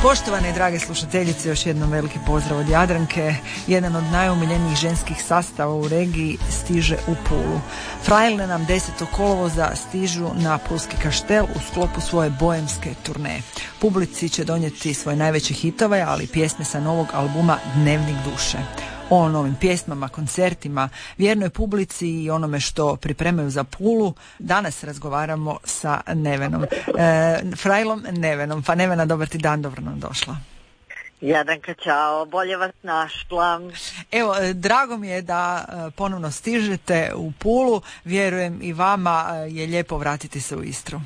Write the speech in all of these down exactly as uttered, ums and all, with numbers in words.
Poštovane i drage slušateljice, još jednom veliki pozdrav od Jadranke. Jedan od najomiljenijih ženskih sastava u regiji stiže u Pulu. Frajle nam desetog kolovoza stižu na Pulski Kaštel u sklopu svoje boemske turneje. Publici će donijeti svoje najveće hitove, ali i pjesme sa novog albuma Dnevnik duše. O novim pjesmama, koncertima, vjernoj publici i onome što pripremaju za Pulu danas razgovaramo sa Nevenom. E, Frajlom Nevenom. Pa Nevena, dobar ti dan, dobro nam došla. Jadranka, čao, bolje vas našla. Evo, drago mi je da ponovno stižete u Pulu. Vjerujem i vama je lijepo vratiti se u Istru.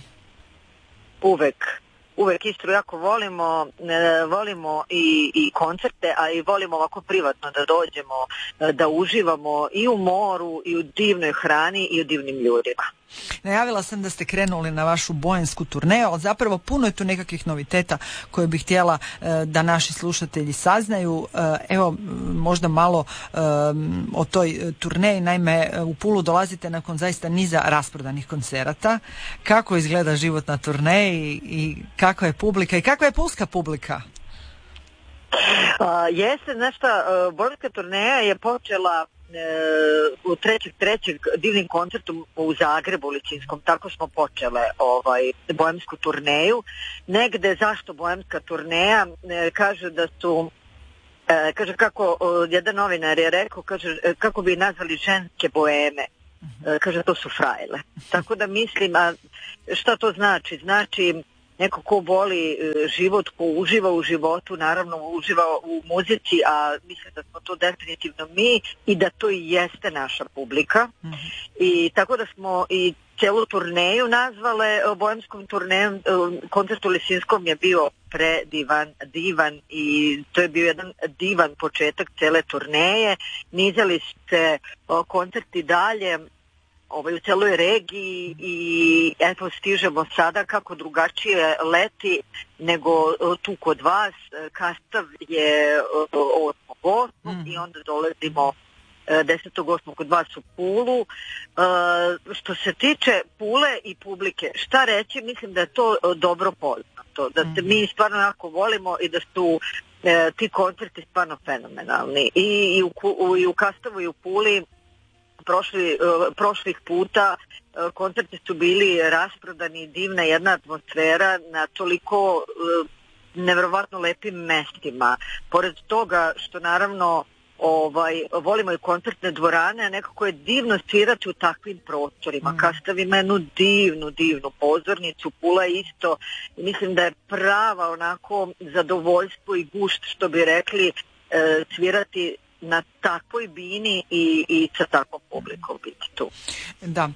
Uvek. Uvek Istru jako volimo, e, volimo i, i koncerte, a i volimo ovako privatno da dođemo, e, da uživamo i u moru, i u divnoj hrani, i u divnim ljudima. Najavila sam da ste krenuli na vašu boemsku turneju, ali zapravo puno je tu nekakvih noviteta koje bih htjela e, da naši slušatelji saznaju. E, evo, možda malo e, o toj turneji. Naime, u Pulu dolazite nakon zaista niza rasprodanih koncerata. Kako izgleda život na turneji i kakva je publika i kakva je pulska publika? Uh, jeste, znaš šta, uh, boemska turneja je počela uh, u trećeg trećeg divnim koncertom u Zagrebu Ličinskom, tako smo počele ovaj, boemsku turneju. Negde zašto boemska turneja, uh, kažu da su, uh, kaže kako, uh, jedan novinar je rekao, kaže uh, kako bi nazvali ženske boeme. Uh, kaže to su frajle. Tako da mislim, a šta to znači? Znači neko ko voli život, ko uživa u životu, naravno uživa u muzici, a mislim da smo to definitivno mi i da to i jeste naša publika. Mm-hmm. I tako da smo i celu turneju nazvale boemskom turnejom. Koncert u Lisinskom je bio predivan, divan i to je bio jedan divan početak cele turneje. Nizali se koncerti dalje Ovaj, u celoj regiji i eto stižemo sada kako drugačije leti nego tu kod vas. Kastav je osmog osmog mm. i onda dolazimo desetog osmog kod vas u Pulu. Uh, što se tiče Pule i publike, šta reći, mislim da je to dobro poznato, da se mi stvarno jako volimo i da su uh, ti koncerti stvarno fenomenalni. I, i, u, i u Kastavu i u Puli Prošli, uh, prošlih puta uh, koncerti su bili rasprodani, divna jedna atmosfera na toliko uh, nevjerovatno lepim mestima. Pored toga što naravno ovaj, volimo i koncertne dvorane, nekako je divno svirati u takvim prostorima. Mm. Kastav ima jednu divnu, divnu pozornicu, Pula isto. Mislim da je prava onako zadovoljstvo i gušt, što bi rekli, uh, svirati na takvoj bini i, i sa takvom publikom biti tu. Da,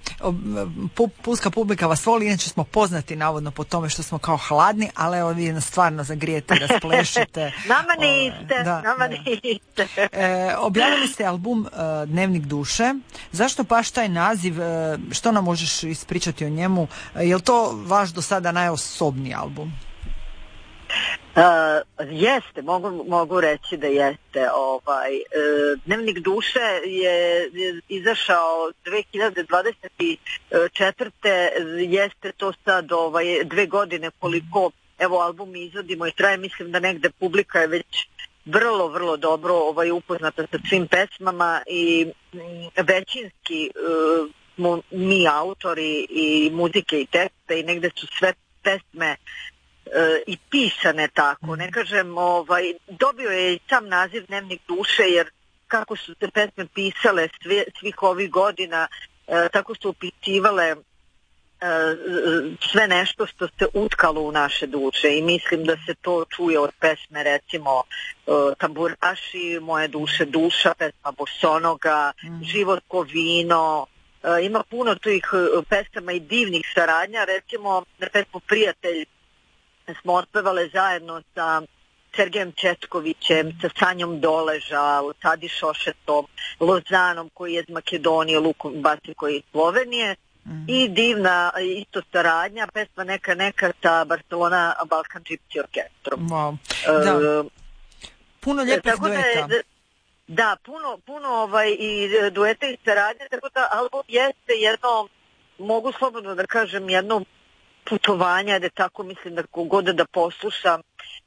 pulska publika vas voli, inače smo poznati navodno po tome što smo kao hladni, ali evo vi nas stvarno zagrijete, rasplešite. Nama niste, da, nama da. niste. E, objavili ste album e, Dnevnik duše. Zašto baš taj naziv? E, što nam možeš ispričati o njemu? E, je li to vaš do sada najosobniji album? Uh, jeste, mogu, mogu reći da jeste. Ovaj, uh, Dnevnik duše je, je izašao dve hiljade dvadeset četvrte Jeste to sad ovaj, dve godine koliko evo album izvodimo i traje. Mislim da negde publika je već vrlo, vrlo dobro ovaj, upoznata sa svim pesmama i m, većinski uh, mi autori i muzike i tekste i negde su sve pesme i pisane tako, ne kažem, ovaj, dobio je i sam naziv Dnevnik duše, jer kako su se pesme pisale sve, svih ovih godina, e, tako su opisivale e, sve nešto što se utkalo u naše duše i mislim da se to čuje od pesme, recimo e, Tamburaši, Moje duše duša, pesma Bosonoga, mm. Život ko vino. E, ima puno tih pesama i divnih saradnja, recimo na pesmu Prijatelj smo otpevale zajedno sa Sergejem Četkovićem, sa Sanjom Doleža, Sadi Šošetom, Lozanom koji je iz Makedonije, Lukom Basi koji je iz Slovenije mm. i divna isto saradnja, pesma Neka neka sa Barcelona Balkan Gypsy orkestrom. Wow. Da. Uh, puno lijepih dueta. Da, da, puno, puno ovaj, i dueta i saradnje, tako da album jeste jedno, mogu slobodno da kažem, jedno putovanja, da tako mislim da kogod da posluša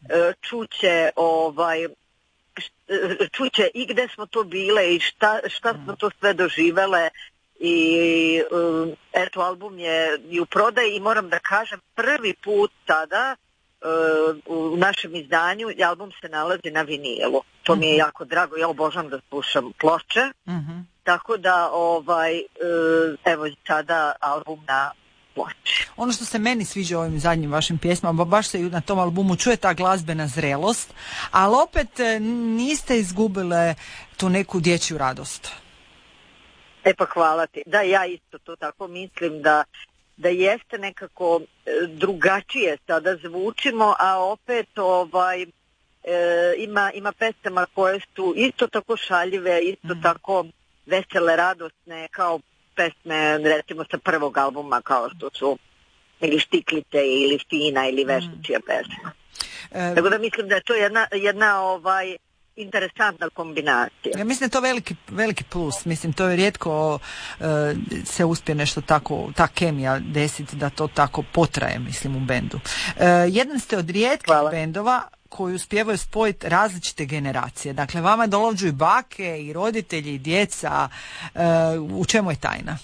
čuće ovaj čuće i gde smo to bile i šta, šta smo to sve doživele i um, eto, album je i u prodaji i moram da kažem prvi put tada uh, u našem izdanju album se nalazi na vinilu. To mi je jako drago, ja obožavam da slušam ploče, uh-huh. tako da ovaj uh, evo sada album na ploči. Ono što se meni sviđa ovim zadnjim vašim pjesmama, baš se na tom albumu čuje ta glazbena zrelost, ali opet niste izgubile tu neku dječju radost. E pa hvala ti. Da, ja isto to tako mislim da, da jeste nekako drugačije sada zvučimo, a opet ovaj, e, ima, ima pesama koje su isto tako šaljive, isto mm. tako vesele, radosne, kao pesme recimo sa prvog albuma kao što su ili Štiklice ili Fina ili Veštićija mm. pesma. E, Tako da mislim da je to jedna, jedna ovaj interesantna kombinacija. Ja mislim da je to veliki, veliki plus. Mislim, to je rijetko uh, se uspije nešto tako, ta kemija desiti da to tako potraje, mislim, u bendu. Uh, jedan ste od rijetkih Hvala. bendova koji uspijevaju spojiti različite generacije. Dakle, vama dolađu i bake, i roditelji, i djeca. Uh, u čemu je tajna?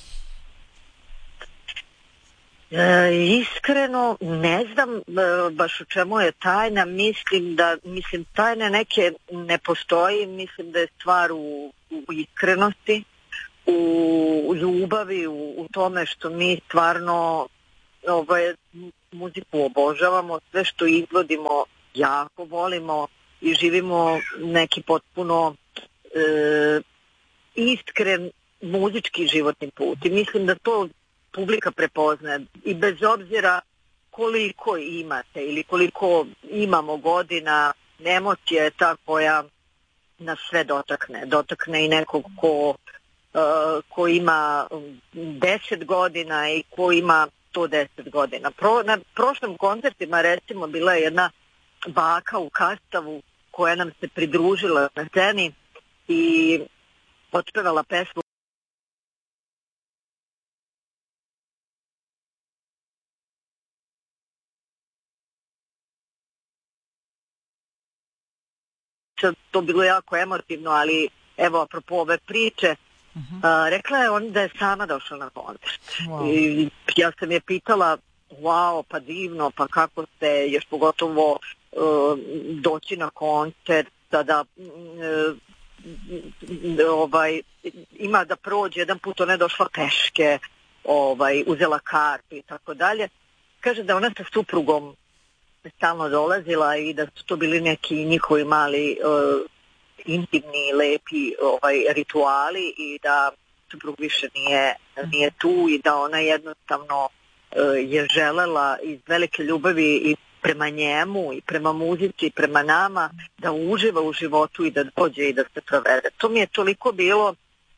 E, iskreno ne znam e, baš u čemu je tajna. Mislim da mislim tajne neke ne postoji. Mislim da je stvar u, u iskrenosti, u ljubavi, u, u tome što mi stvarno ovaj, muziku obožavamo, sve što izvodimo jako volimo i živimo neki potpuno e, iskren muzički životni put. I mislim da to publika prepoznaje i bez obzira koliko imate ili koliko imamo godina, emocija je ta koja nas sve dotakne. Dotakne i nekog ko, uh, ko ima deset godina i ko ima sto deset godina. Pro, na prošlim koncertima recimo bila je jedna baka u Kastavu koja nam se pridružila na sceni i otpevala pesmu to bilo jako emotivno, ali evo, apropo ove priče, uh-huh. a, rekla je on da je sama došla na koncert. Wow. I ja sam je pitala, wow, pa divno, pa kako ste, još pogotovo uh, doći na koncert, da uh, ovaj, ima da prođe, jedan put ona je došla peške, ovaj, uzela kartu i tako dalje. Kaže da ona sa suprugom stalno dolazila i da su to bili neki njihovi mali uh, intimni, lepi ovaj, rituali i da suprug više nije, nije tu i da ona jednostavno uh, je želela iz velike ljubavi i prema njemu i prema muzici i prema nama da uživa u životu i da dođe i da se provede. To mi je toliko bilo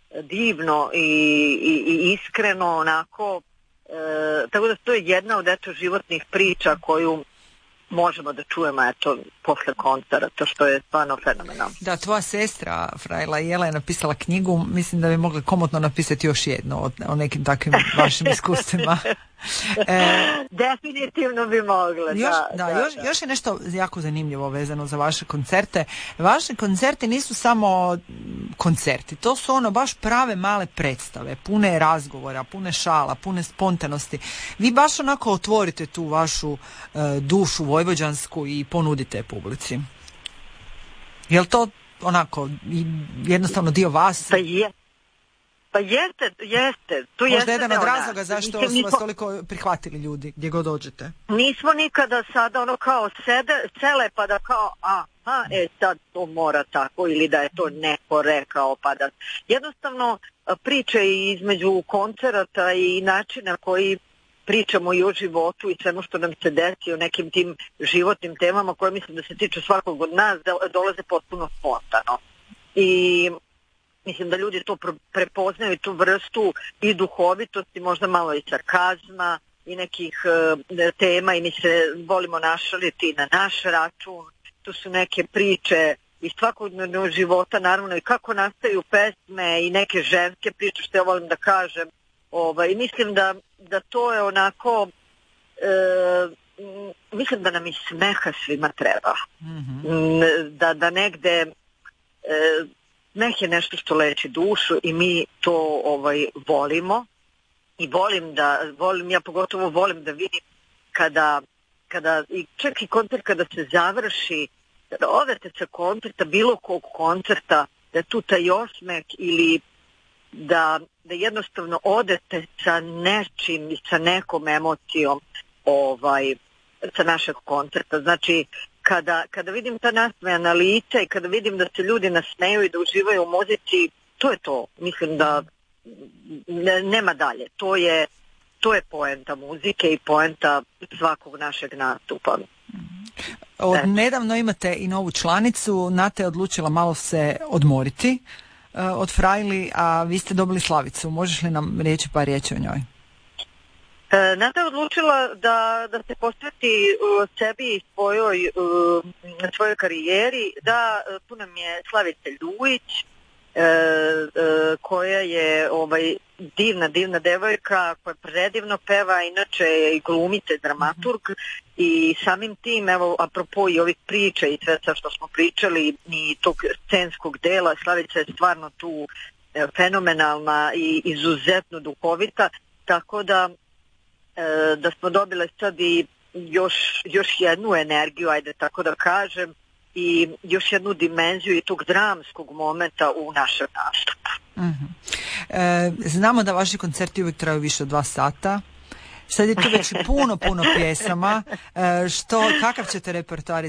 divno i, i, i iskreno onako, uh, tako da to je jedna od eto životnih priča koju možemo da čujemo eto posle koncerta, to što je stvarno fenomenalno. Da, tvoja sestra Frajla Jela je napisala knjigu, mislim da bi mogla komotno napisati još jedno o, o nekim takvim vašim iskustvima. E, definitivno bi mogla. Još, da, da, da, još, da. još je nešto jako zanimljivo vezano za vaše koncerte. Vaši koncerti nisu samo koncerti, to su ono baš prave male predstave, pune razgovora, pune šala, pune spontanosti. Vi baš onako otvorite tu vašu e, dušu vojvođansku i ponudite publici. Je li to onako jednostavno dio vas? Pa je. Pa jeste, jeste. To možda jeste jedan od razloga zašto su vas toliko prihvatili ljudi gdje god dođete. Nismo nikada sada ono kao sede, sele pa da kao aha, e sad to mora tako ili da je to neko rekao pa da... Jednostavno priče između koncerata i načina koji pričamo i o životu i svemu što nam se desi o nekim tim životnim temama koje mislim da se tiču svakog od nas dolaze potpuno spontano. I mislim da ljudi to prepoznaju, tu vrstu i duhovitosti, možda malo i sarkazma i nekih e, tema i mi se volimo našaliti na naš račun. Tu su neke priče iz svakodnevnog života, naravno i kako nastaju pesme i neke ženske priče, što ja volim da kažem. Ovaj, mislim da, da to je onako e, mislim da nam i smeha svima treba. Mm-hmm. Da, da negde e, smeh je nešto što leči dušu i mi to ovaj, volimo i volim da, volim, ja pogotovo volim da vidim kada, kada i čak i koncert kada se završi, kada odete sa koncerta, bilo kog koncerta, da tu taj osmeh ili da, da jednostavno odete sa nečim i sa nekom emocijom ovaj, sa našeg koncerta. Znači, kada, kada vidim ta nasmejana lica i kada vidim da se ljudi nasmeju i da uživaju u muzici, to je to. Mislim da ne, nema dalje. To je, to je poenta muzike i poenta svakog našeg nastupa. Od nedavno imate i novu članicu. Nata je odlučila malo se odmoriti uh, od Frajli, a vi ste dobili Slavicu. Možeš li nam reći par riječi o njoj? E, Nata je odlučila da, da se posveti uh, sebi i svojoj, uh, svojoj karijeri, da uh, tu nam je Slavica Ljujić, e, e, koja je ovaj, divna, divna devojka, koja predivno peva, inače je i glumica, dramaturg, mm-hmm. i samim tim, evo, apropo i ovih priča i sve što smo pričali i tog scenskog dela, Slavica je stvarno tu e, fenomenalna i izuzetno duhovita, tako da e, da smo dobile sad i još, još jednu energiju, ajde tako da kažem, i još jednu dimenziju i tog dramskog momenta u našem nastupu. Mm-hmm. E, znamo da vaši koncerti uvijek traju više od dva sata. Sad je tu već puno, puno pjesama. E, što, kakav ćete repertoar